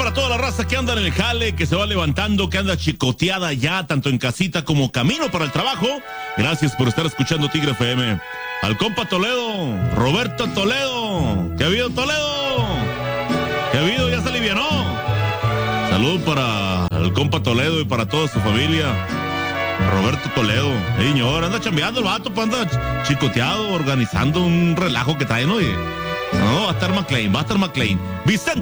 para toda la raza que anda en el jale, que se va levantando, que anda chicoteada ya, tanto en casita como camino para el trabajo. Gracias por estar escuchando Tigre FM. Al compa Toledo, Roberto Toledo. ¿Qué ha habido, Toledo? ¿Qué ha habido? Ya se alivianó. Salud para el compa Toledo y para toda su familia. Roberto Toledo, señor, anda chambeando el vato, anda chicoteado, organizando un relajo que trae, ¿no? No, va a estar McLean. Vicente